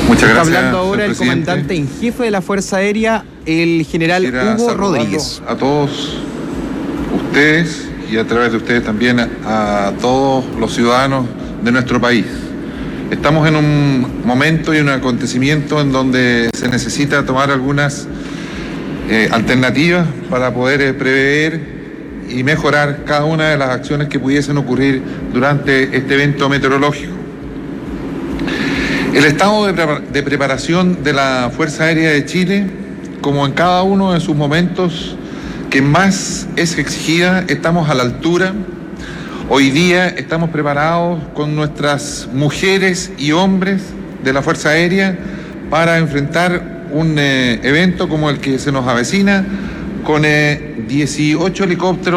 Muchas Está gracias. hablando ahora el presidente. comandante en jefe de la Fuerza Aérea, el general Quisiera Hugo saludarlos Rodríguez. a todos ustedes y a través de ustedes también a todos los ciudadanos de nuestro país. Estamos en un momento y un acontecimiento en donde se necesita tomar algunas alternativas para poder prever y mejorar cada una de las acciones que pudiesen ocurrir durante este evento meteorológico. El estado de preparación de la Fuerza Aérea de Chile, como en cada uno de sus momentos que más es exigida, estamos a la altura. Hoy día estamos preparados con nuestras mujeres y hombres de la Fuerza Aérea para enfrentar un evento como el que se nos avecina, con 18 helicópteros